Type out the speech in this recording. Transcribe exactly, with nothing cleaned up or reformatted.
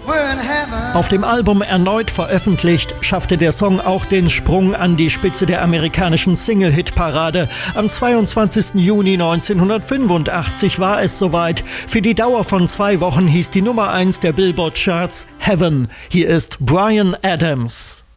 Auf dem Album erneut veröffentlicht, schaffte der Song auch den Sprung an die Spitze der amerikanischen Single-Hit-Parade. Am zweiundzwanzigsten Juni neunzehnhundertfünfundachtzig war es soweit. Für die Dauer von zwei Wochen hieß die Nummer eins der Billboard-Charts Heaven. Hier ist Bryan Adams.